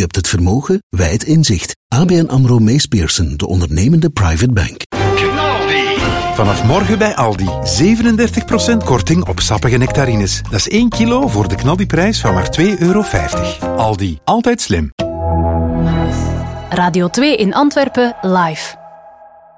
Je hebt het vermogen, wij het inzicht. ABN AMRO Mees Pierson, de ondernemende private bank. Vanaf morgen bij Aldi. 37% korting op sappige nectarines. Dat is 1 kilo voor de knaldiprijs van maar €2,50. Aldi, altijd slim. Radio 2 in Antwerpen live.